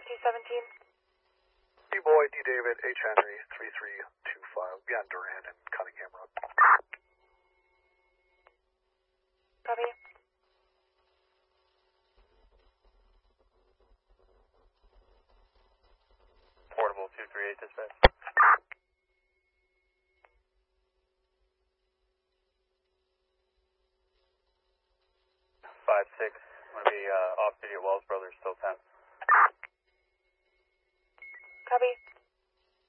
217. D-Boy, D. David, H. Henry, 3325. Beyond Duran and Cunningham Road. Copy. Portable 238 dispatch. 5-6. I'm going to be off duty at Wells Brothers till 10. Copy.